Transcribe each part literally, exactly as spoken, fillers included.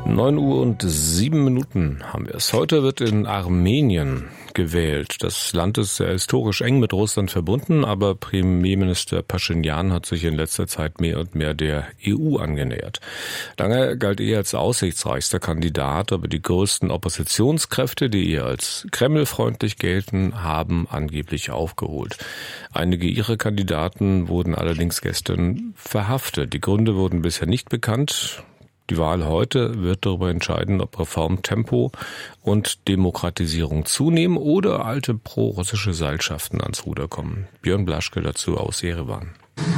neun Uhr und sieben Minuten haben wir es. Heute wird in Armenien gewählt. Das Land ist sehr historisch eng mit Russland verbunden, aber Premierminister Paschinjan hat sich in letzter Zeit mehr und mehr der E U angenähert. Lange galt er als aussichtsreichster Kandidat, aber die größten Oppositionskräfte, die eher als kremlfreundlich gelten, haben angeblich aufgeholt. Einige ihrer Kandidaten wurden allerdings gestern verhaftet. Die Gründe wurden bisher nicht bekannt. Die Wahl heute wird darüber entscheiden, ob Reformtempo und Demokratisierung zunehmen oder alte pro-russische Seilschaften ans Ruder kommen. Björn Blaschke dazu aus Jerewan.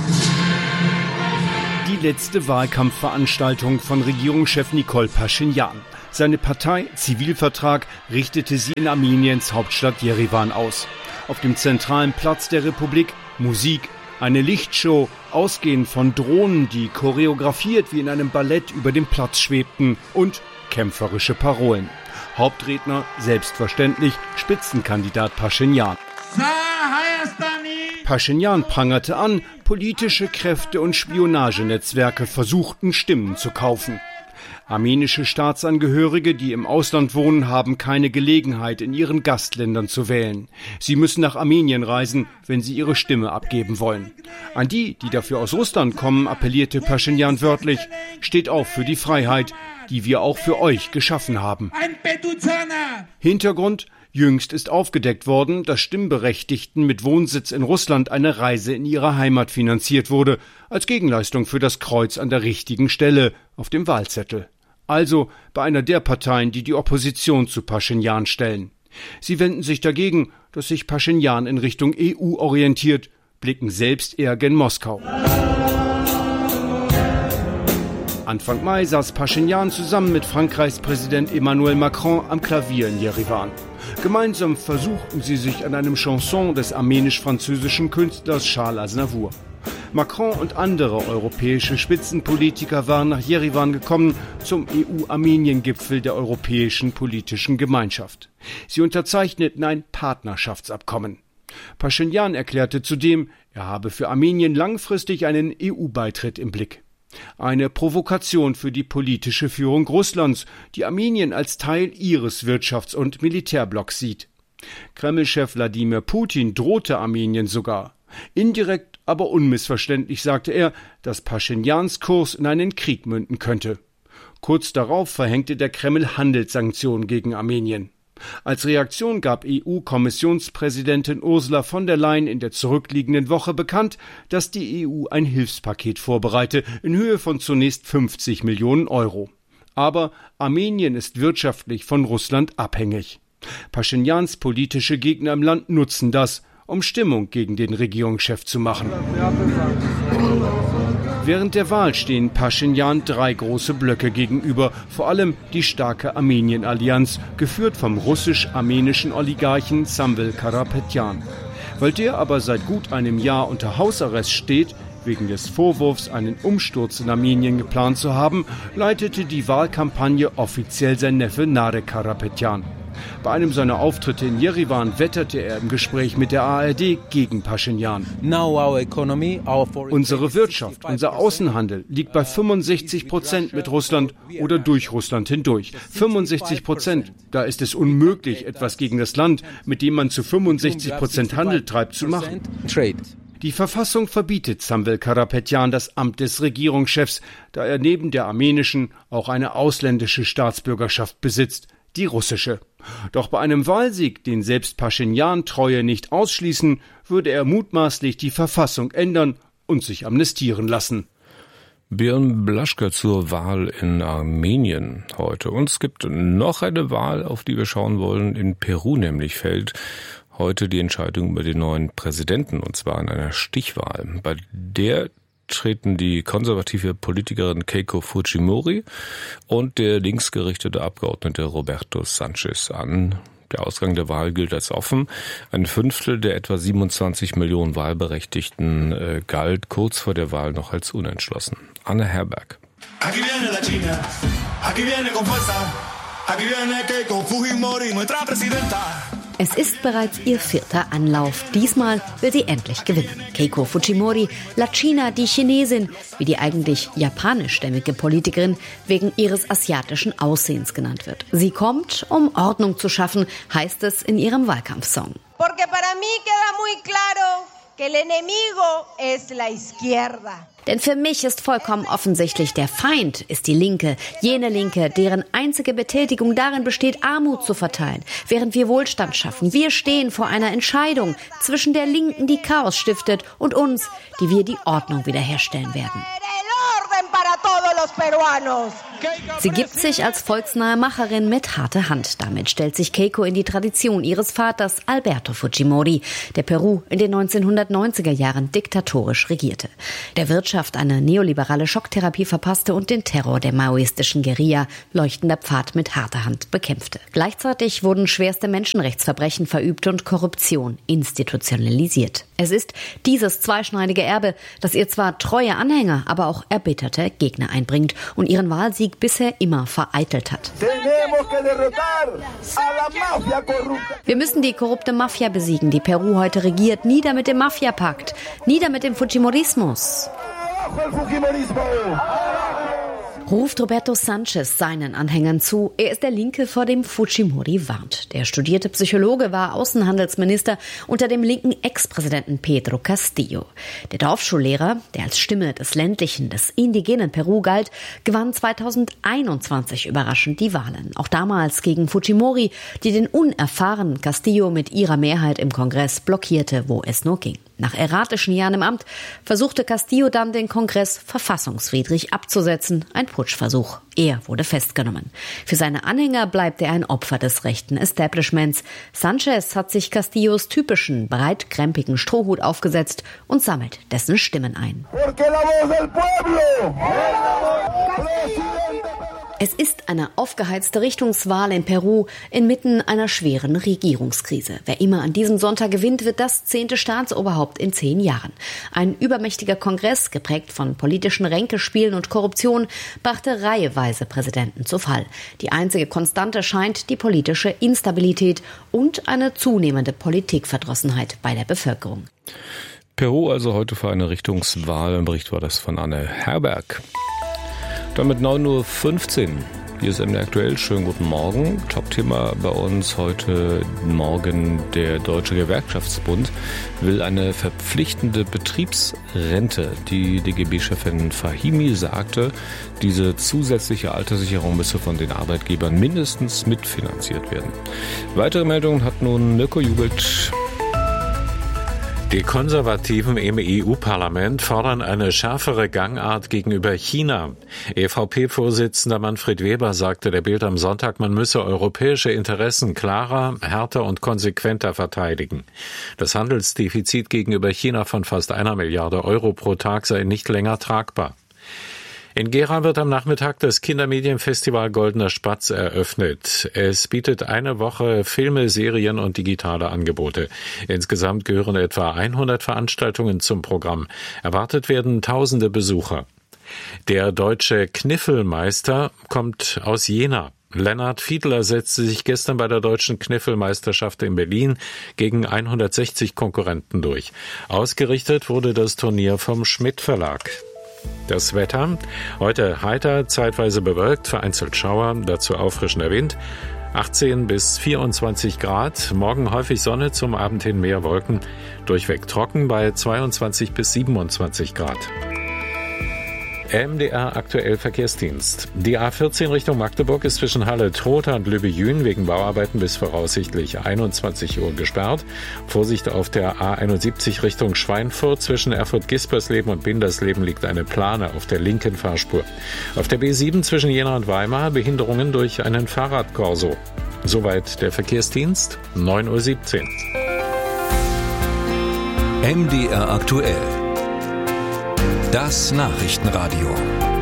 Die letzte Wahlkampfveranstaltung von Regierungschef Nikol Paschinjan. Seine Partei Zivilvertrag richtete sie in Armeniens Hauptstadt Jerewan aus. Auf dem zentralen Platz der Republik Musik, eine Lichtshow, ausgehend von Drohnen, die choreografiert wie in einem Ballett über dem Platz schwebten, und kämpferische Parolen. Hauptredner, selbstverständlich, Spitzenkandidat Paschinjan. Paschinjan prangerte an, politische Kräfte und Spionagenetzwerke versuchten, Stimmen zu kaufen. Armenische Staatsangehörige, die im Ausland wohnen, haben keine Gelegenheit, in ihren Gastländern zu wählen. Sie müssen nach Armenien reisen, wenn sie ihre Stimme abgeben wollen. An die, die dafür aus Russland kommen, appellierte Paschinjan wörtlich, steht auf für die Freiheit, die wir auch für euch geschaffen haben. Hintergrund: Jüngst ist aufgedeckt worden, dass Stimmberechtigten mit Wohnsitz in Russland eine Reise in ihre Heimat finanziert wurde, als Gegenleistung für das Kreuz an der richtigen Stelle auf dem Wahlzettel. Also bei einer der Parteien, die die Opposition zu Paschinjan stellen. Sie wenden sich dagegen, dass sich Paschinjan in Richtung E U orientiert, blicken selbst eher gen Moskau. Anfang Mai saß Paschinjan zusammen mit Frankreichs Präsident Emmanuel Macron am Klavier in Jerewan. Gemeinsam versuchten sie sich an einem Chanson des armenisch-französischen Künstlers Charles Aznavour. Macron und andere europäische Spitzenpolitiker waren nach Jerewan gekommen zum E U-Armenien-Gipfel der Europäischen Politischen Gemeinschaft. Sie unterzeichneten ein Partnerschaftsabkommen. Paschinjan erklärte zudem, er habe für Armenien langfristig einen E U-Beitritt im Blick. Eine Provokation für die politische Führung Russlands, die Armenien als Teil ihres Wirtschafts- und Militärblocks sieht. Kreml-Chef Wladimir Putin drohte Armenien sogar. Indirekt, aber unmissverständlich sagte er, dass Paschinjans Kurs in einen Krieg münden könnte. Kurz darauf verhängte der Kreml Handelssanktionen gegen Armenien. Als Reaktion gab E U-Kommissionspräsidentin Ursula von der Leyen in der zurückliegenden Woche bekannt, dass die E U ein Hilfspaket vorbereite in Höhe von zunächst fünfzig Millionen Euro. Aber Armenien ist wirtschaftlich von Russland abhängig. Paschinjans politische Gegner im Land nutzen das, um Stimmung gegen den Regierungschef zu machen. Während der Wahl stehen Paschinjan drei große Blöcke gegenüber, vor allem die starke Armenien-Allianz, geführt vom russisch-armenischen Oligarchen Samvel Karapetyan. Weil der aber seit gut einem Jahr unter Hausarrest steht, wegen des Vorwurfs, einen Umsturz in Armenien geplant zu haben, leitete die Wahlkampagne offiziell sein Neffe Narek Karapetyan. Bei einem seiner Auftritte in Jerewan wetterte er im Gespräch mit der A R D gegen Paschinjan. Unsere Wirtschaft, unser Außenhandel liegt bei fünfundsechzig Prozent mit Russland oder durch Russland hindurch. fünfundsechzig Prozent. Da ist es unmöglich, etwas gegen das Land, mit dem man zu fünfundsechzig Prozent Handel treibt, zu machen. Die Verfassung verbietet Samvel Karapetyan das Amt des Regierungschefs, da er neben der armenischen auch eine ausländische Staatsbürgerschaft besitzt, die russische. Doch bei einem Wahlsieg, den selbst Paschinjan Treue nicht ausschließen, würde er mutmaßlich die Verfassung ändern und sich amnestieren lassen. Björn Blaschke zur Wahl in Armenien heute. Und es gibt noch eine Wahl, auf die wir schauen wollen. In Peru nämlich fällt heute die Entscheidung über den neuen Präsidenten, und zwar in einer Stichwahl. Bei der treten die konservative Politikerin Keiko Fujimori und der linksgerichtete Abgeordnete Roberto Sanchez an. Der Ausgang der Wahl gilt als offen. Ein Fünftel der etwa siebenundzwanzig Millionen Wahlberechtigten äh, galt kurz vor der Wahl noch als unentschlossen. Anne Herberg. Aquí viene la China, aquí viene con fuerza, aquí viene Keiko Fujimori, nuestra presidenta. Es ist bereits ihr vierter Anlauf. Diesmal will sie endlich gewinnen. Keiko Fujimori, La China, die Chinesin, wie die eigentlich japanischstämmige Politikerin wegen ihres asiatischen Aussehens genannt wird. Sie kommt, um Ordnung zu schaffen, heißt es in ihrem Wahlkampfsong. Porque para mí queda muy claro que el enemigo es la izquierda. Denn für mich ist vollkommen offensichtlich, der Feind ist die Linke, jene Linke, deren einzige Betätigung darin besteht, Armut zu verteilen, während wir Wohlstand schaffen. Wir stehen vor einer Entscheidung zwischen der Linken, die Chaos stiftet, und uns, die wir die Ordnung wiederherstellen werden. Sie gibt sich als volksnahe Macherin mit harter Hand. Damit stellt sich Keiko in die Tradition ihres Vaters Alberto Fujimori, der Peru in den neunzehnhundertneunziger Jahren diktatorisch regierte. Der Wirtschaft eine neoliberale Schocktherapie verpasste und den Terror der maoistischen Guerilla leuchtender Pfad mit harter Hand bekämpfte. Gleichzeitig wurden schwerste Menschenrechtsverbrechen verübt und Korruption institutionalisiert. Es ist dieses zweischneidige Erbe, das ihr zwar treue Anhänger, aber auch erbitterte Gegner einbringt und ihren Wahlsieg bisher immer vereitelt hat. Wir müssen die korrupte Mafia besiegen, die Peru heute regiert. Nieder mit dem Mafia-Pakt, nieder mit dem Fujimorismus. Ruft Roberto Sanchez seinen Anhängern zu. Er ist der Linke, vor dem Fujimori warnt. Der studierte Psychologe war Außenhandelsminister unter dem linken Ex-Präsidenten Pedro Castillo. Der Dorfschullehrer, der als Stimme des ländlichen, des indigenen Peru galt, gewann zweitausendeinundzwanzig überraschend die Wahlen. Auch damals gegen Fujimori, die den unerfahrenen Castillo mit ihrer Mehrheit im Kongress blockierte, wo es nur ging. Nach erratischen Jahren im Amt versuchte Castillo dann, den Kongress verfassungswidrig abzusetzen. Ein Putschversuch. Er wurde festgenommen. Für seine Anhänger bleibt er ein Opfer des rechten Establishments. Sanchez hat sich Castillos typischen, breitkrempigen Strohhut aufgesetzt und sammelt dessen Stimmen ein. Es ist eine aufgeheizte Richtungswahl in Peru inmitten einer schweren Regierungskrise. Wer immer an diesem Sonntag gewinnt, wird das zehnte Staatsoberhaupt in zehn Jahren. Ein übermächtiger Kongress, geprägt von politischen Ränkespielen und Korruption, brachte reiheweise Präsidenten zu Fall. Die einzige Konstante scheint die politische Instabilität und eine zunehmende Politikverdrossenheit bei der Bevölkerung. Peru also heute für eine Richtungswahl. Im Bericht war das von Anne Herberg. Damit neun Uhr fünfzehn. Hier ist M D R aktuell. Schönen guten Morgen. Top-Thema bei uns heute Morgen. Der Deutsche Gewerkschaftsbund will eine verpflichtende Betriebsrente. Die D G B-Chefin Fahimi sagte, diese zusätzliche Alterssicherung müsse von den Arbeitgebern mindestens mitfinanziert werden. Weitere Meldungen hat nun Mirko Jubelt. Die Konservativen im E U-Parlament fordern eine schärfere Gangart gegenüber China. E V P-Vorsitzender Manfred Weber sagte der Bild am Sonntag, man müsse europäische Interessen klarer, härter und konsequenter verteidigen. Das Handelsdefizit gegenüber China von fast einer Milliarde Euro pro Tag sei nicht länger tragbar. In Gera wird am Nachmittag das Kindermedienfestival Goldener Spatz eröffnet. Es bietet eine Woche Filme, Serien und digitale Angebote. Insgesamt gehören etwa hundert Veranstaltungen zum Programm. Erwartet werden tausende Besucher. Der deutsche Kniffelmeister kommt aus Jena. Lennart Fiedler setzte sich gestern bei der deutschen Kniffelmeisterschaft in Berlin gegen hundertsechzig Konkurrenten durch. Ausgerichtet wurde das Turnier vom Schmidt Verlag. Das Wetter: heute heiter, zeitweise bewölkt, vereinzelt Schauer, dazu auffrischender Wind, achtzehn bis vierundzwanzig Grad. Morgen häufig Sonne, zum Abend hin mehr Wolken, durchweg trocken bei zweiundzwanzig bis siebenundzwanzig Grad. M D R aktuell Verkehrsdienst. Die A vierzehn Richtung Magdeburg ist zwischen Halle-Trotha und Lübbe-Jühn wegen Bauarbeiten bis voraussichtlich einundzwanzig Uhr gesperrt. Vorsicht auf der A einundsiebzig Richtung Schweinfurt. Zwischen Erfurt-Gispersleben und Bindersleben liegt eine Plane auf der linken Fahrspur. Auf der B sieben zwischen Jena und Weimar Behinderungen durch einen Fahrradkorso. Soweit der Verkehrsdienst, neun Uhr siebzehn. M D R aktuell. Das Nachrichtenradio.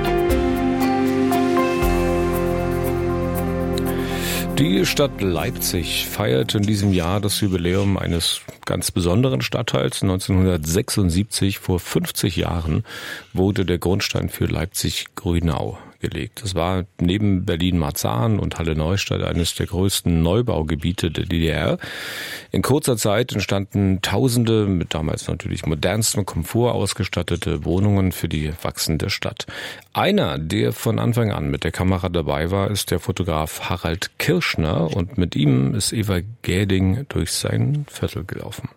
Die Stadt Leipzig feiert in diesem Jahr das Jubiläum eines ganz besonderen Stadtteils. neunzehnhundertsechsundsiebzig, vor fünfzig Jahren, wurde der Grundstein für Leipzig-Grünau gelegt. Es war neben Berlin-Marzahn und Halle-Neustadt eines der größten Neubaugebiete der D D R. In kurzer Zeit entstanden Tausende mit damals natürlich modernstem Komfort ausgestattete Wohnungen für die wachsende Stadt. Einer, der von Anfang an mit der Kamera dabei war, ist der Fotograf Harald Kirschner und mit ihm ist Eva Gäding durch sein Viertel gelaufen.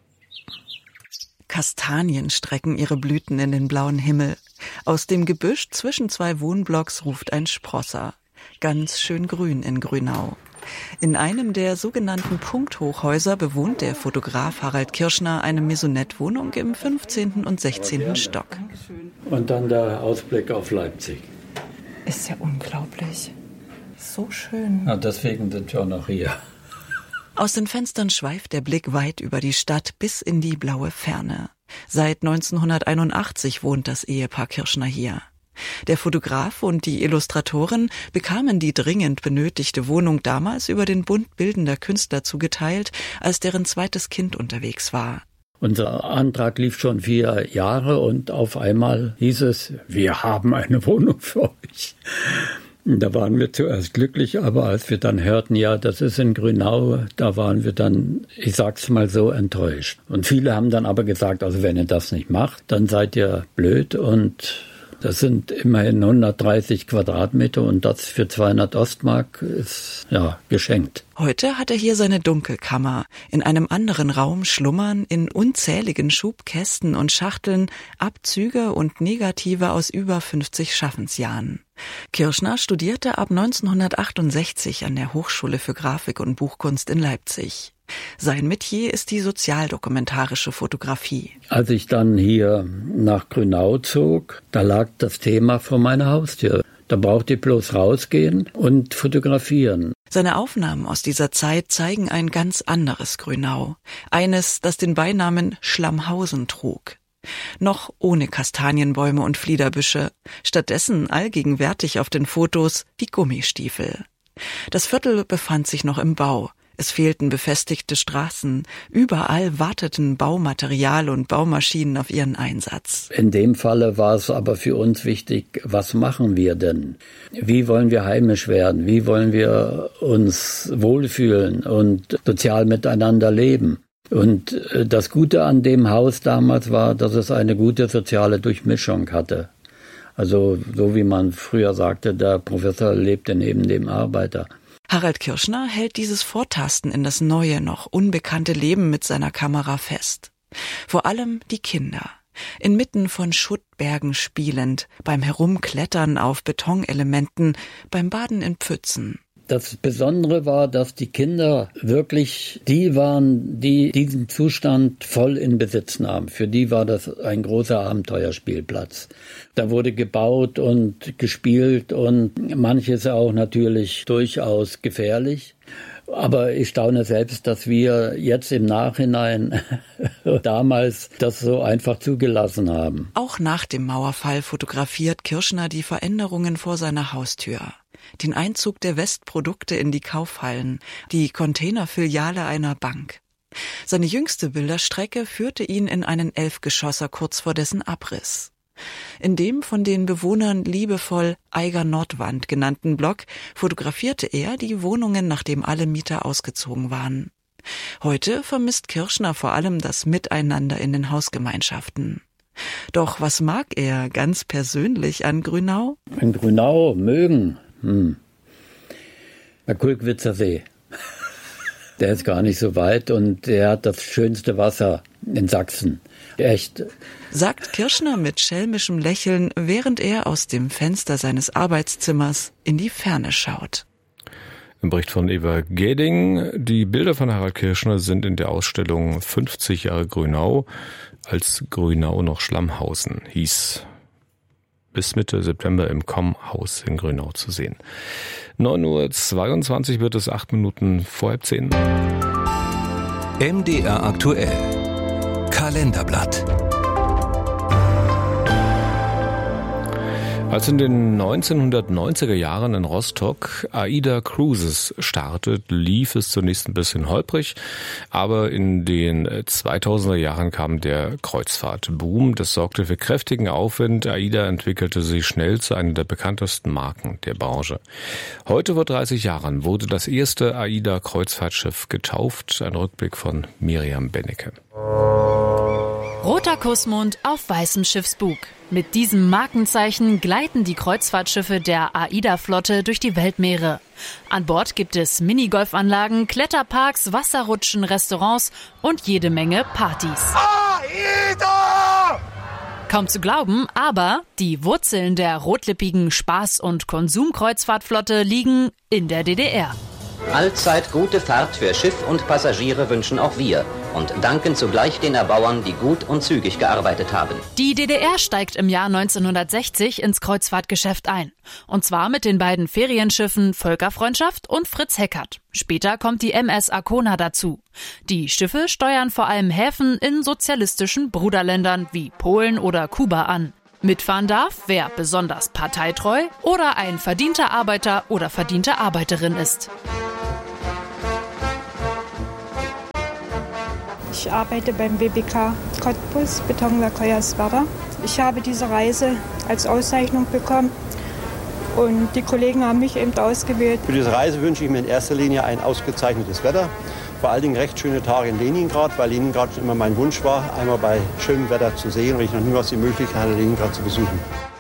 Kastanien strecken ihre Blüten in den blauen Himmel. Aus dem Gebüsch zwischen zwei Wohnblocks ruft ein Sprosser. Ganz schön grün in Grünau. In einem der sogenannten Punkthochhäuser bewohnt der Fotograf Harald Kirschner eine Maisonette-Wohnung im fünfzehnten und sechzehnten Stock. Und dann der Ausblick auf Leipzig. Ist ja unglaublich. So schön. Ja, deswegen sind wir auch noch hier. Aus den Fenstern schweift der Blick weit über die Stadt bis in die blaue Ferne. Seit neunzehnhunderteinundachtzig wohnt das Ehepaar Kirschner hier. Der Fotograf und die Illustratorin bekamen die dringend benötigte Wohnung damals über den Bund Bildender Künstler zugeteilt, als deren zweites Kind unterwegs war. Unser Antrag lief schon vier Jahre und auf einmal hieß es, wir haben eine Wohnung für euch. Da waren wir zuerst glücklich, aber als wir dann hörten, ja, das ist in Grünau, da waren wir dann, ich sag's mal so, enttäuscht. Und viele haben dann aber gesagt, also wenn ihr das nicht macht, dann seid ihr blöd und das sind immerhin hundertdreißig Quadratmeter und das für zweihundert Ostmark ist, ja, geschenkt. Heute hat er hier seine Dunkelkammer. In einem anderen Raum schlummern in unzähligen Schubkästen und Schachteln Abzüge und Negative aus über fünfzig Schaffensjahren. Kirschner studierte ab neunzehnhundertachtundsechzig an der Hochschule für Grafik und Buchkunst in Leipzig. Sein Metier ist die sozialdokumentarische Fotografie. Als ich dann hier nach Grünau zog, da lag das Thema vor meiner Haustür. Da brauchte ich bloß rausgehen und fotografieren. Seine Aufnahmen aus dieser Zeit zeigen ein ganz anderes Grünau. Eines, das den Beinamen Schlammhausen trug. Noch ohne Kastanienbäume und Fliederbüsche, stattdessen allgegenwärtig auf den Fotos die Gummistiefel. Das Viertel befand sich noch im Bau. Es fehlten befestigte Straßen. Überall warteten Baumaterial und Baumaschinen auf ihren Einsatz. In dem Falle war es aber für uns wichtig, was machen wir denn? Wie wollen wir heimisch werden? Wie wollen wir uns wohlfühlen und sozial miteinander leben? Und das Gute an dem Haus damals war, dass es eine gute soziale Durchmischung hatte. Also so wie man früher sagte, der Professor lebte neben dem Arbeiter. Harald Kirschner hält dieses Vortasten in das neue, noch unbekannte Leben mit seiner Kamera fest. Vor allem die Kinder. Inmitten von Schuttbergen spielend, beim Herumklettern auf Betonelementen, beim Baden in Pfützen. Das Besondere war, dass die Kinder wirklich die waren, die diesen Zustand voll in Besitz nahmen. Für die war das ein großer Abenteuerspielplatz. Da wurde gebaut und gespielt und manches auch natürlich durchaus gefährlich. Aber ich staune selbst, dass wir jetzt im Nachhinein damals das so einfach zugelassen haben. Auch nach dem Mauerfall fotografiert Kirschner die Veränderungen vor seiner Haustür. Den Einzug der Westprodukte in die Kaufhallen, die Containerfiliale einer Bank. Seine jüngste Bilderstrecke führte ihn in einen Elfgeschosser kurz vor dessen Abriss. In dem von den Bewohnern liebevoll Eiger Nordwand genannten Block fotografierte er die Wohnungen, nachdem alle Mieter ausgezogen waren. Heute vermisst Kirschner vor allem das Miteinander in den Hausgemeinschaften. Doch was mag er ganz persönlich an Grünau? In Grünau mögen? Hm. Der Kulkwitzer See. Der ist gar nicht so weit und der hat das schönste Wasser in Sachsen. Echt. Sagt Kirschner mit schelmischem Lächeln, während er aus dem Fenster seines Arbeitszimmers in die Ferne schaut. Im Bericht von Eva Gäding. Die Bilder von Harald Kirschner sind in der Ausstellung fünfzig Jahre Grünau, als Grünau noch Schlammhausen hieß, bis Mitte September im Komm-Haus in Grünau zu sehen. neun Uhr zweiundzwanzig wird es, acht Minuten vor halb zehn. M D R aktuell. Kalenderblatt. Als in den neunzehnhundertneunziger Jahren in Rostock AIDA Cruises startet, lief es zunächst ein bisschen holprig, aber in den zweitausender Jahren kam der Kreuzfahrtboom. Das sorgte für kräftigen Aufwind. AIDA entwickelte sich schnell zu einer der bekanntesten Marken der Branche. Heute vor dreißig Jahren wurde das erste AIDA-Kreuzfahrtschiff getauft. Ein Rückblick von Miriam Bennecke. Roter Kussmund auf weißem Schiffsbug. Mit diesem Markenzeichen gleiten die Kreuzfahrtschiffe der AIDA-Flotte durch die Weltmeere. An Bord gibt es Minigolfanlagen, Kletterparks, Wasserrutschen, Restaurants und jede Menge Partys. AIDA! Kaum zu glauben, aber die Wurzeln der rotlippigen Spaß- und Konsumkreuzfahrtflotte liegen in der D D R. Allzeit gute Fahrt für Schiff und Passagiere wünschen auch wir und danken zugleich den Erbauern, die gut und zügig gearbeitet haben. Die D D R steigt im Jahr neunzehnhundertsechzig ins Kreuzfahrtgeschäft ein. Und zwar mit den beiden Ferienschiffen Völkerfreundschaft und Fritz Heckert. Später kommt die M S Arkona dazu. Die Schiffe steuern vor allem Häfen in sozialistischen Bruderländern wie Polen oder Kuba an. Mitfahren darf, wer besonders parteitreu oder ein verdienter Arbeiter oder verdiente Arbeiterin ist. Ich arbeite beim B B K Cottbus, Betonwerk Hoyerswerda. Ich habe diese Reise als Auszeichnung bekommen und die Kollegen haben mich eben ausgewählt. Für diese Reise wünsche ich mir in erster Linie ein ausgezeichnetes Wetter. Vor allen Dingen recht schöne Tage in Leningrad, weil Leningrad schon immer mein Wunsch war, einmal bei schönem Wetter zu sehen, und ich noch niemals die Möglichkeit hatte, Leningrad zu besuchen.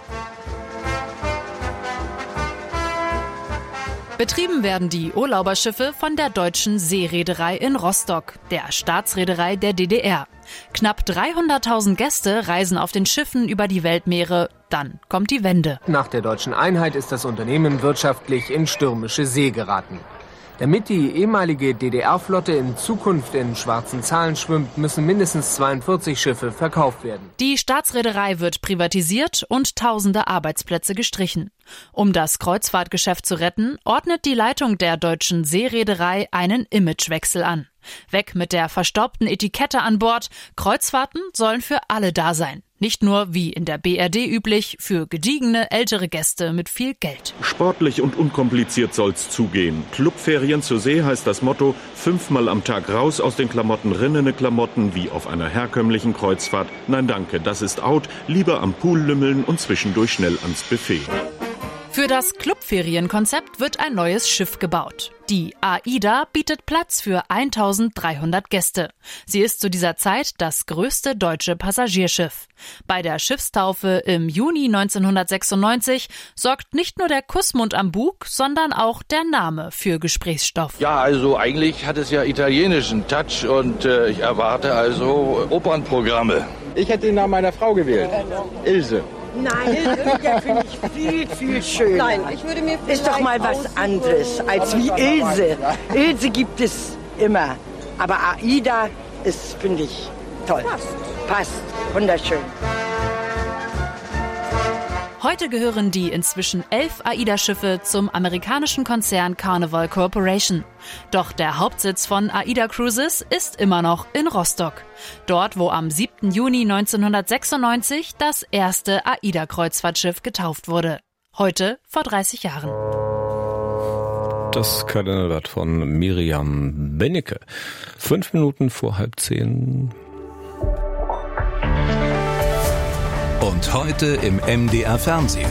Betrieben werden die Urlauberschiffe von der Deutschen Seereederei in Rostock, der Staatsreederei der D D R. Knapp dreihunderttausend Gäste reisen auf den Schiffen über die Weltmeere. Dann kommt die Wende. Nach der deutschen Einheit ist das Unternehmen wirtschaftlich in stürmische See geraten. Damit die ehemalige D D R-Flotte in Zukunft in schwarzen Zahlen schwimmt, müssen mindestens zweiundvierzig Schiffe verkauft werden. Die Staatsreederei wird privatisiert und tausende Arbeitsplätze gestrichen. Um das Kreuzfahrtgeschäft zu retten, ordnet die Leitung der Deutschen Seereederei einen Imagewechsel an. Weg mit der verstaubten Etikette an Bord. Kreuzfahrten sollen für alle da sein. Nicht nur, wie in der B R D üblich, für gediegene ältere Gäste mit viel Geld. Sportlich und unkompliziert soll's zugehen. Clubferien zur See heißt das Motto: fünfmal am Tag raus aus den Klamotten, rinnene Klamotten wie auf einer herkömmlichen Kreuzfahrt. Nein, danke, das ist out. Lieber am Pool lümmeln und zwischendurch schnell ans Buffet. Für das Clubferienkonzept wird ein neues Schiff gebaut. Die AIDA bietet Platz für eintausenddreihundert Gäste. Sie ist zu dieser Zeit das größte deutsche Passagierschiff. Bei der Schiffstaufe im Juni neunzehnhundertsechsundneunzig sorgt nicht nur der Kussmund am Bug, sondern auch der Name für Gesprächsstoff. Ja, also eigentlich hat es ja italienischen Touch und äh, ich erwarte also Opernprogramme. Ich hätte den Namen meiner Frau gewählt. Ilse. Nein, Ilse finde ich viel, viel schöner. Nein, ich würde mir ist doch mal was anderes als wie Ilse. Ilse gibt es immer. Aber AIDA ist, finde ich, toll. Passt. Passt. Wunderschön. Heute gehören die inzwischen elf AIDA-Schiffe zum amerikanischen Konzern Carnival Corporation. Doch der Hauptsitz von AIDA Cruises ist immer noch in Rostock. Dort, wo am siebten Juni neunzehnhundertsechsundneunzig das erste AIDA-Kreuzfahrtschiff getauft wurde. Heute vor dreißig Jahren. Das Kalenderblatt von Miriam Bennecke. Fünf Minuten vor halb zehn. Und heute im M D R Fernsehen.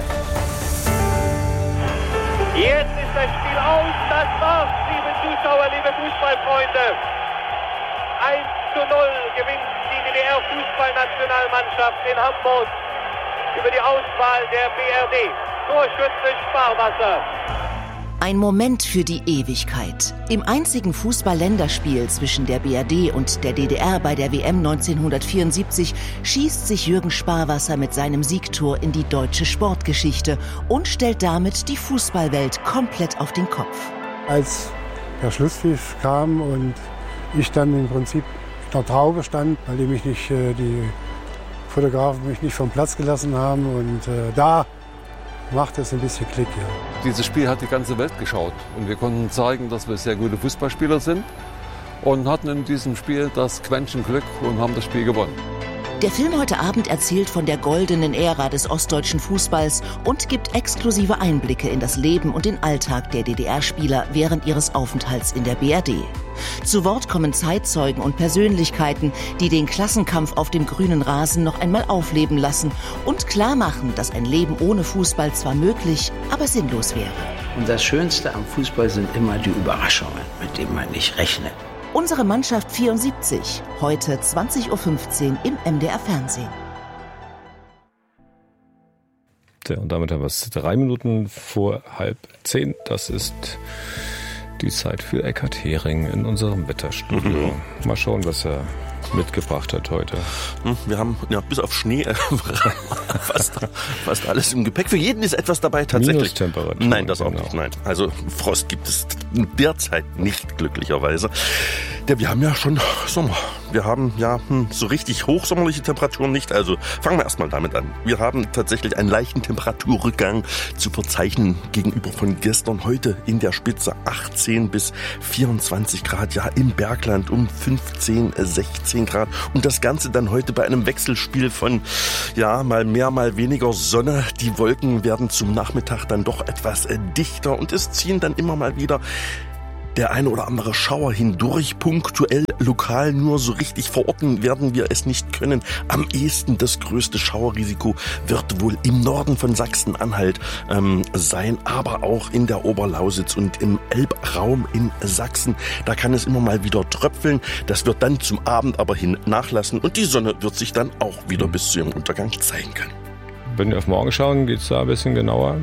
Jetzt ist das Spiel aus, das war's, liebe Zuschauer, liebe Fußballfreunde. eins zu null gewinnt die D D R-Fußballnationalmannschaft in Hamburg über die Auswahl der B R D. Torschütze Sparwasser. Ein Moment für die Ewigkeit. Im einzigen Fußball-Länderspiel zwischen der B R D und der D D R bei der W M neunzehnhundertvierundsiebzig schießt sich Jürgen Sparwasser mit seinem Siegtor in die deutsche Sportgeschichte und stellt damit die Fußballwelt komplett auf den Kopf. Als der Schlusspfiff kam und ich dann im Prinzip in der Traube stand, weil die mich nicht, die Fotografen mich nicht vom Platz gelassen haben, und äh, da macht es ein bisschen Klick, ja. Dieses Spiel hat die ganze Welt geschaut und wir konnten zeigen, dass wir sehr gute Fußballspieler sind und hatten in diesem Spiel das Quäntchen Glück und haben das Spiel gewonnen. Der Film heute Abend erzählt von der goldenen Ära des ostdeutschen Fußballs und gibt exklusive Einblicke in das Leben und den Alltag der D D R-Spieler während ihres Aufenthalts in der B R D. Zu Wort kommen Zeitzeugen und Persönlichkeiten, die den Klassenkampf auf dem grünen Rasen noch einmal aufleben lassen und klar machen, dass ein Leben ohne Fußball zwar möglich, aber sinnlos wäre. Und das Schönste am Fußball sind immer die Überraschungen, mit denen man nicht rechnet. Unsere Mannschaft vierundsiebzig, heute zwanzig Uhr fünfzehn im M D R Fernsehen. Ja, und damit haben wir es drei Minuten vor halb zehn. Das ist die Zeit für Eckhard Hering in unserem Wetterstudio. Mhm. Mal schauen, was er mitgebracht hat heute. Wir haben ja bis auf Schnee äh, fast, fast alles im Gepäck. Für jeden ist etwas dabei tatsächlich. Minustemperatur. Nein, das auch genau. nicht. Nein. Also Frost gibt es derzeit nicht, glücklicherweise. Ja, wir haben ja schon Sommer. Wir haben ja hm, so richtig hochsommerliche Temperaturen nicht. Also fangen wir erstmal damit an. Wir haben tatsächlich einen leichten Temperaturrückgang zu verzeichnen gegenüber von gestern. Heute in der Spitze achtzehn bis vierundzwanzig Grad. Ja, im Bergland um fünfzehn, sechzehn Grad. Und das Ganze dann heute bei einem Wechselspiel von, ja, mal mehr, mal weniger Sonne. Die Wolken werden zum Nachmittag dann doch etwas äh, dichter und es ziehen dann immer mal wieder der eine oder andere Schauer hindurch, punktuell, lokal, nur so richtig verorten werden wir es nicht können. Am ehesten das größte Schauerrisiko wird wohl im Norden von Sachsen-Anhalt ähm, sein, aber auch in der Oberlausitz und im Elbraum in Sachsen. Da kann es immer mal wieder tröpfeln. Das wird dann zum Abend aber hin nachlassen und die Sonne wird sich dann auch wieder bis zu ihrem Untergang zeigen können. Wenn wir auf morgen schauen, geht es da ein bisschen genauer.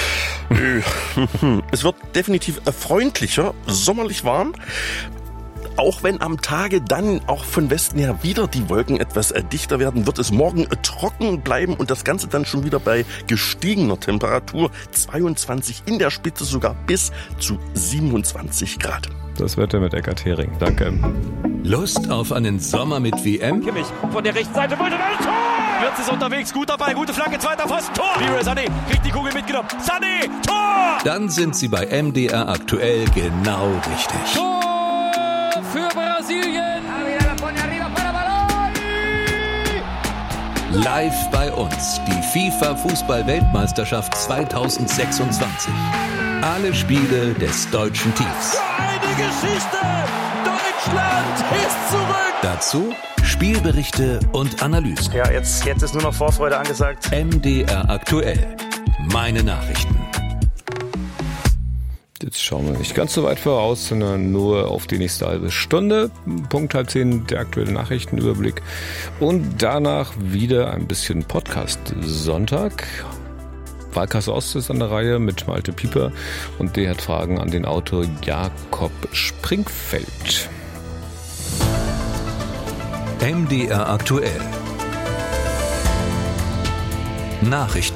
Es wird definitiv freundlicher, sommerlich warm. Auch wenn am Tage dann auch von Westen her wieder die Wolken etwas dichter werden, wird es morgen trocken bleiben und das Ganze dann schon wieder bei gestiegener Temperatur zweiundzwanzig, in der Spitze sogar bis zu siebenundzwanzig Grad. Das Wetter mit Eckhard Hering. Danke. Lust auf einen Sommer mit W M? Kimmich von der rechten Seite wollte ein Tor! Wirtz ist unterwegs, guter Ball, gute Flanke, zweiter Pfosten, Tor! Leroy Sané kriegt die Kugel mitgenommen. Sané, Tor! Dann sind Sie bei M D R aktuell genau richtig. Tor für Brasilien! Live bei uns die FIFA-Fußball-Weltmeisterschaft zweitausendsechsundzwanzig. Alle Spiele des deutschen Teams. Eine Geschichte! Deutschland ist zurück! Dazu Spielberichte und Analysen. Ja, jetzt, jetzt ist nur noch Vorfreude angesagt. M D R aktuell. Meine Nachrichten. Jetzt schauen wir nicht ganz so weit voraus, sondern nur auf die nächste halbe Stunde. Punkt halb zehn, der aktuelle Nachrichtenüberblick. Und danach wieder ein bisschen Podcast Sonntag. Wahlkasse Ost ist an der Reihe mit Malte Pieper und der hat Fragen an den Autor Jakob Springfeld. M D R aktuell. Nachrichten.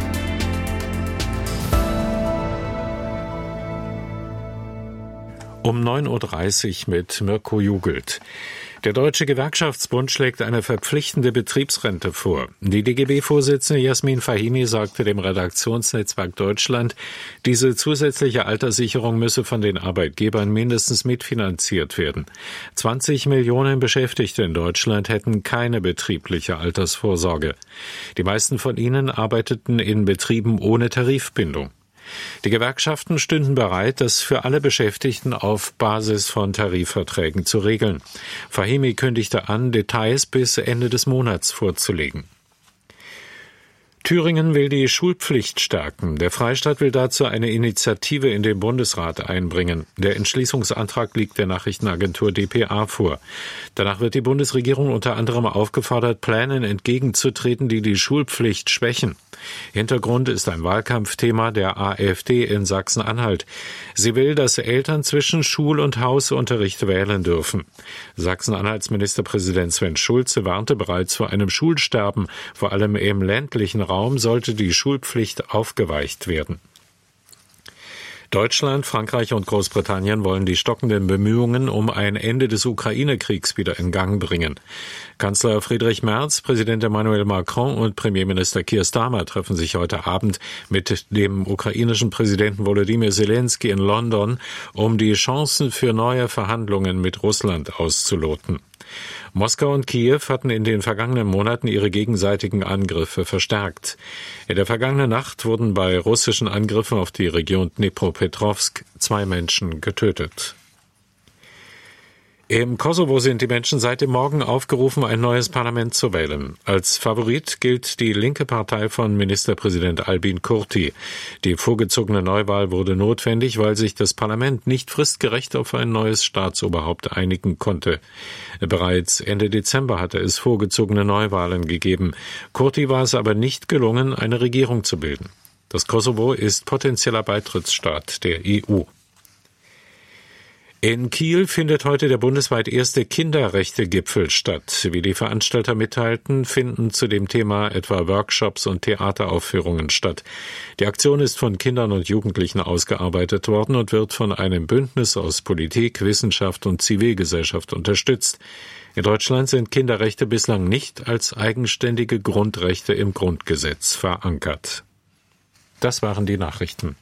Um neun Uhr dreißig mit Mirko Jugelt. Der Deutsche Gewerkschaftsbund schlägt eine verpflichtende Betriebsrente vor. Die D G B-Vorsitzende Jasmin Fahimi sagte dem Redaktionsnetzwerk Deutschland, diese zusätzliche Alterssicherung müsse von den Arbeitgebern mindestens mitfinanziert werden. zwanzig Millionen Beschäftigte in Deutschland hätten keine betriebliche Altersvorsorge. Die meisten von ihnen arbeiteten in Betrieben ohne Tarifbindung. Die Gewerkschaften stünden bereit, das für alle Beschäftigten auf Basis von Tarifverträgen zu regeln. Fahimi kündigte an, Details bis Ende des Monats vorzulegen. Thüringen will die Schulpflicht stärken. Der Freistaat will dazu eine Initiative in den Bundesrat einbringen. Der Entschließungsantrag liegt der Nachrichtenagentur D P A vor. Danach wird die Bundesregierung unter anderem aufgefordert, Plänen entgegenzutreten, die die Schulpflicht schwächen. Hintergrund ist ein Wahlkampfthema der AfD in Sachsen-Anhalt. Sie will, dass Eltern zwischen Schul- und Hausunterricht wählen dürfen. Sachsen-Anhalts Ministerpräsident Sven Schulze warnte bereits vor einem Schulsterben. Vor allem im ländlichen Raum sollte die Schulpflicht aufgeweicht werden. Deutschland, Frankreich und Großbritannien wollen die stockenden Bemühungen um ein Ende des Ukraine-Kriegs wieder in Gang bringen. Kanzler Friedrich Merz, Präsident Emmanuel Macron und Premierminister Keir Starmer treffen sich heute Abend mit dem ukrainischen Präsidenten Volodymyr Zelensky in London, um die Chancen für neue Verhandlungen mit Russland auszuloten. Moskau und Kiew hatten in den vergangenen Monaten ihre gegenseitigen Angriffe verstärkt. In der vergangenen Nacht wurden bei russischen Angriffen auf die Region Dnipropetrovsk zwei Menschen getötet. Im Kosovo sind die Menschen seit dem Morgen aufgerufen, ein neues Parlament zu wählen. Als Favorit gilt die linke Partei von Ministerpräsident Albin Kurti. Die vorgezogene Neuwahl wurde notwendig, weil sich das Parlament nicht fristgerecht auf ein neues Staatsoberhaupt einigen konnte. Bereits Ende Dezember hatte es vorgezogene Neuwahlen gegeben. Kurti war es aber nicht gelungen, eine Regierung zu bilden. Das Kosovo ist potenzieller Beitrittsstaat der E U. In Kiel findet heute der bundesweit erste Kinderrechte-Gipfel statt. Wie die Veranstalter mitteilten, finden zu dem Thema etwa Workshops und Theateraufführungen statt. Die Aktion ist von Kindern und Jugendlichen ausgearbeitet worden und wird von einem Bündnis aus Politik, Wissenschaft und Zivilgesellschaft unterstützt. In Deutschland sind Kinderrechte bislang nicht als eigenständige Grundrechte im Grundgesetz verankert. Das waren die Nachrichten.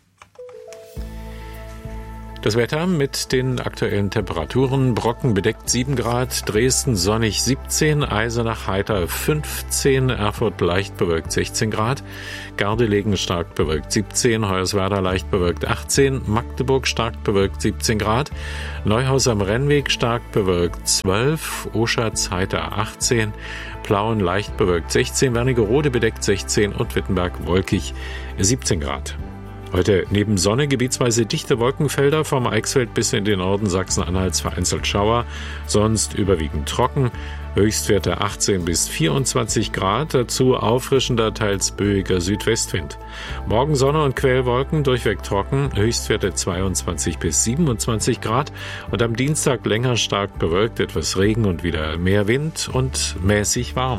Das Wetter mit den aktuellen Temperaturen: Brocken bedeckt sieben Grad, Dresden sonnig siebzehn, Eisenach heiter fünfzehn, Erfurt leicht bewölkt sechzehn Grad, Gardelegen stark bewölkt siebzehn, Hoyerswerda leicht bewölkt achtzehn, Magdeburg stark bewölkt siebzehn Grad, Neuhaus am Rennweg stark bewölkt zwölf, Oschatz heiter achtzehn, Plauen leicht bewölkt sechzehn, Wernigerode bedeckt sechzehn und Wittenberg wolkig siebzehn Grad. Heute neben Sonne gebietsweise dichte Wolkenfelder, vom Eichsfeld bis in den Norden Sachsen-Anhalts vereinzelt Schauer, sonst überwiegend trocken, Höchstwerte achtzehn bis vierundzwanzig Grad, dazu auffrischender, teils böiger Südwestwind. Morgen Sonne und Quellwolken, durchweg trocken, Höchstwerte zweiundzwanzig bis siebenundzwanzig Grad und am Dienstag länger stark bewölkt, etwas Regen und wieder mehr Wind und mäßig warm.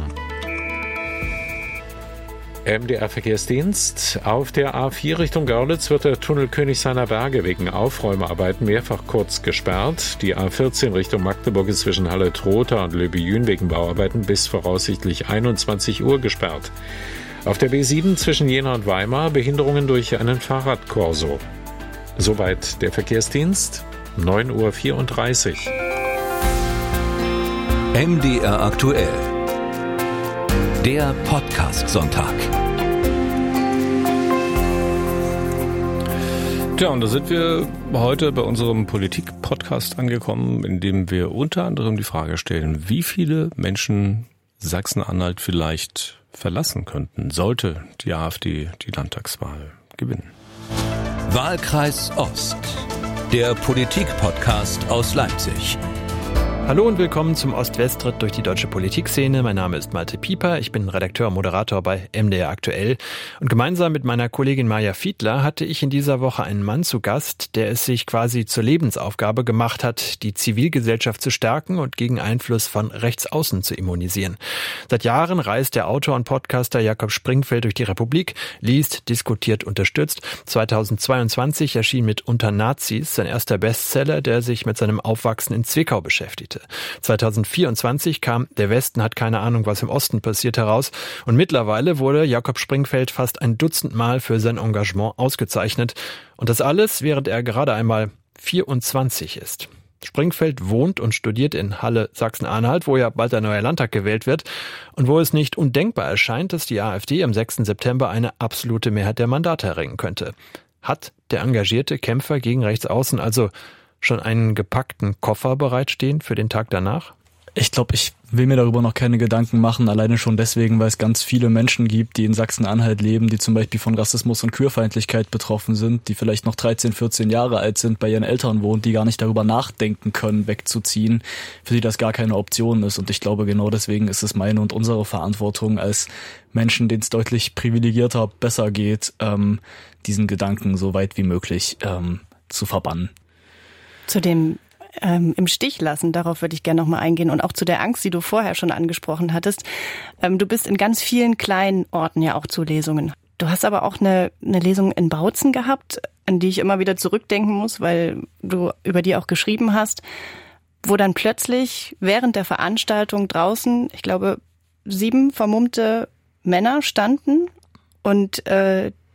M D R-Verkehrsdienst. Auf der A vier Richtung Görlitz wird der Tunnel König seiner Berge wegen Aufräumarbeiten mehrfach kurz gesperrt. Die A vierzehn Richtung Magdeburg ist zwischen Halle-Trotha und Löbejün wegen Bauarbeiten bis voraussichtlich einundzwanzig Uhr gesperrt. Auf der B sieben zwischen Jena und Weimar Behinderungen durch einen Fahrradkorso. Soweit der Verkehrsdienst. neun Uhr vierunddreißig. M D R aktuell. Der Podcast-Sonntag. Tja, und da sind wir heute bei unserem Politik-Podcast angekommen, in dem wir unter anderem die Frage stellen, wie viele Menschen Sachsen-Anhalt vielleicht verlassen könnten, sollte die AfD die Landtagswahl gewinnen. Wahlkreis Ost, der Politik-Podcast aus Leipzig. Hallo und willkommen zum Ost-West-Ritt durch die deutsche Politikszene. Mein Name ist Malte Pieper, ich bin Redakteur und Moderator bei M D R Aktuell. Und gemeinsam mit meiner Kollegin Maja Fiedler hatte ich in dieser Woche einen Mann zu Gast, der es sich quasi zur Lebensaufgabe gemacht hat, die Zivilgesellschaft zu stärken und gegen Einfluss von Rechtsaußen zu immunisieren. Seit Jahren reist der Autor und Podcaster Jakob Springfeld durch die Republik, liest, diskutiert, unterstützt. zweitausendzweiundzwanzig erschien mit Unter Nazis sein erster Bestseller, der sich mit seinem Aufwachsen in Zwickau beschäftigte. zweitausendvierundzwanzig kam Der Westen hat keine Ahnung, was im Osten passiert heraus und mittlerweile wurde Jakob Springfeld fast ein Dutzend Mal für sein Engagement ausgezeichnet. Und das alles, während er gerade einmal vierundzwanzig ist. Springfeld wohnt und studiert in Halle, Sachsen-Anhalt, wo ja bald ein neuer Landtag gewählt wird und wo es nicht undenkbar erscheint, dass die AfD am sechsten September eine absolute Mehrheit der Mandate erringen könnte. Hat der engagierte Kämpfer gegen Rechtsaußen also schon einen gepackten Koffer bereitstehen für den Tag danach? Ich glaube, ich will mir darüber noch keine Gedanken machen, alleine schon deswegen, weil es ganz viele Menschen gibt, die in Sachsen-Anhalt leben, die zum Beispiel von Rassismus und Queerfeindlichkeit betroffen sind, die vielleicht noch dreizehn, vierzehn Jahre alt sind, bei ihren Eltern wohnen, die gar nicht darüber nachdenken können, wegzuziehen, für die das gar keine Option ist. Und ich glaube, genau deswegen ist es meine und unsere Verantwortung als Menschen, denen es deutlich privilegierter besser geht, ähm, diesen Gedanken so weit wie möglich ähm, zu verbannen. Zu dem ähm, im Stich lassen, darauf würde ich gerne noch mal eingehen und auch zu der Angst, die du vorher schon angesprochen hattest. Ähm, du bist in ganz vielen kleinen Orten ja auch zu Lesungen. Du hast aber auch eine, eine Lesung in Bautzen gehabt, an die ich immer wieder zurückdenken muss, weil du über die auch geschrieben hast, wo dann plötzlich während der Veranstaltung draußen, ich glaube, sieben vermummte Männer standen und äh,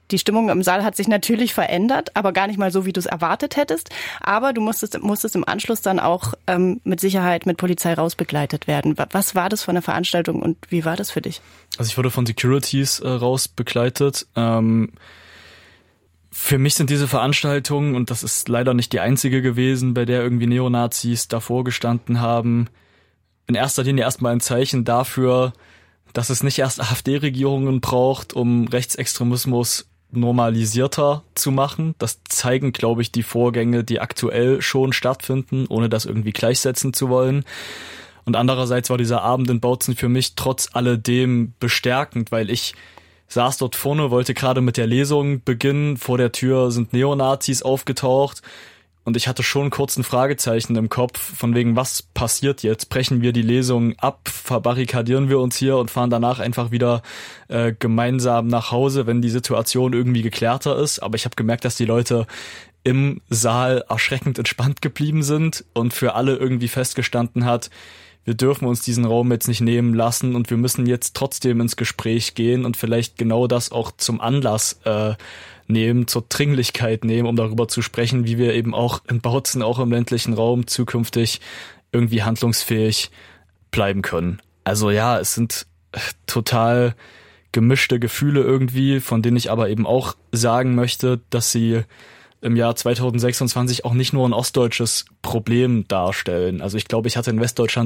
Die Stimmung im Saal hat sich natürlich verändert, aber gar nicht mal so, wie du es erwartet hättest. Aber du musstest, musstest im Anschluss dann auch ähm, mit Sicherheit mit Polizei rausbegleitet werden. Was war das für eine Veranstaltung und wie war das für dich? Also ich wurde von Securities äh, rausbegleitet. Ähm, für mich sind diese Veranstaltungen, und das ist leider nicht die einzige gewesen, bei der irgendwie Neonazis davor gestanden haben, in erster Linie erstmal ein Zeichen dafür, dass es nicht erst AfD-Regierungen braucht, um Rechtsextremismus normalisierter zu machen. Das zeigen, glaube ich, die Vorgänge, die aktuell schon stattfinden, ohne das irgendwie gleichsetzen zu wollen. Und andererseits war dieser Abend in Bautzen für mich trotz alledem bestärkend, weil ich saß dort vorne, wollte gerade mit der Lesung beginnen. Vor der Tür sind Neonazis aufgetaucht. Und ich hatte schon kurz ein Fragezeichen im Kopf, von wegen, was passiert jetzt? Brechen wir die Lesung ab, verbarrikadieren wir uns hier und fahren danach einfach wieder äh, gemeinsam nach Hause, wenn die Situation irgendwie geklärter ist. Aber ich habe gemerkt, dass die Leute im Saal erschreckend entspannt geblieben sind und für alle irgendwie festgestanden hat, wir dürfen uns diesen Raum jetzt nicht nehmen lassen und wir müssen jetzt trotzdem ins Gespräch gehen und vielleicht genau das auch zum Anlass äh, nehmen, zur Dringlichkeit nehmen, um darüber zu sprechen, wie wir eben auch in Bautzen, auch im ländlichen Raum zukünftig irgendwie handlungsfähig bleiben können. Also ja, es sind total gemischte Gefühle irgendwie, von denen ich aber eben auch sagen möchte, dass sie im Jahr zweitausendsechsundzwanzig auch nicht nur ein ostdeutsches Problem darstellen. Also ich glaube, ich hatte in Westdeutschland